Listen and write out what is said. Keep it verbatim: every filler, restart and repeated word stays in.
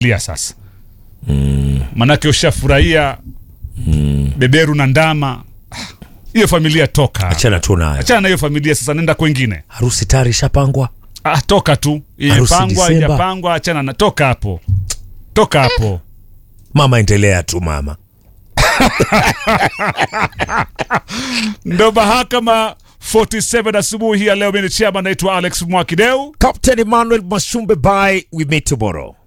lia sasa. Mm. Manake ushafurahia mm. beberu na ndama. Hiyo familia toka. Achana tu nayo. Achana na hiyo familia sasa, nenda kwingine. Harusi tayari ishapangwa. Ah, toka tu. Imepangwa, haijapangwa, achana na toka hapo. Toka hapo. Mama endelea tu mama. Ndo mahakama forty-seven asubuhi ya leo. Mimi ni chairman naitwa Alex Mwakideu. Captain Emmanuel Mashumbe, bye, we meet tomorrow.